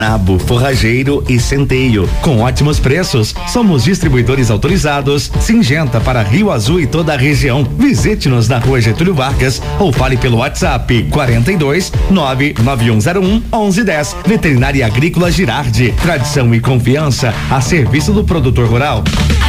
Nabo, Forrageiro e Centeio, com ótimos preços. Somos distribuidores autorizados, Singenta para Rio Azul e toda a região. Visite-nos na Rua Getúlio Vargas ou fale pelo WhatsApp 42 99101 1110. Veterinária Agrícola Girardi, tradição e confiança a serviço do produtor rural.